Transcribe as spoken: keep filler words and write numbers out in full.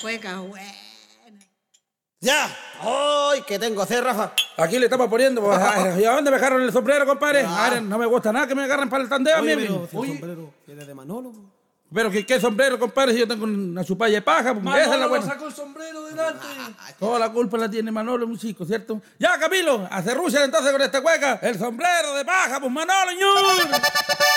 cueca buena. ¡Ya! ¡Ay, que tengo sed, Rafa! Aquí le estamos poniendo. Pues, ¿y a dónde me agarran el sombrero, compadre? Ah. Ay, no me gusta nada que me agarren para el tandeo a mí. Oye, pero si el Oye, sombrero viene de Manolo. pero ¿qué, qué sombrero, compadre? Si yo tengo una chupalla de paja. Pues, esa es la Manolo buena. sacó el sombrero delante. Toda la culpa la tiene Manolo, un chico, ¿cierto? Ya, Camilo, a cerruchar entonces con esta cueca. El sombrero de paja, pues Manolo, ñur.